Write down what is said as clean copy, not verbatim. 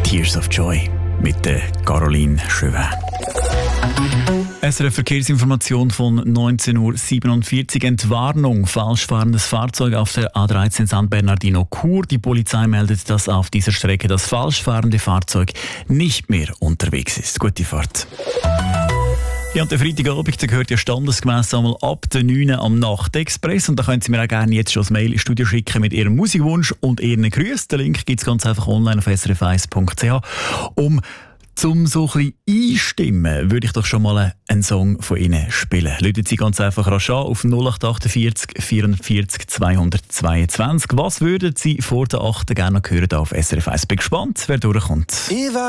Tears of Joy mit der Caroline Chauvin. SRF Verkehrsinformation von 19.47 Uhr. Entwarnung. Falsch fahrendes Fahrzeug auf der A13 San Bernardino-Chur. Die Polizei meldet, dass auf dieser Strecke das falsch fahrende Fahrzeug nicht mehr unterwegs ist. Gute Fahrt. Ja, und der Freitagabend gehört ja standesgemäss einmal ab der 9 am Nachtexpress. Und da können Sie mir auch gerne jetzt schon das Mail ins Studio schicken mit Ihrem Musikwunsch und Ihren Grüßen. Den Link gibt es ganz einfach online auf srf1.ch. Zum so ein bisschen einstimmen, würde ich doch schon mal einen Song von Ihnen spielen. Läuten Sie ganz einfach rasch an auf 0848 44 222. Was würden Sie vor der 8. gerne noch hören auf SRF 1? Bin gespannt, wer durchkommt.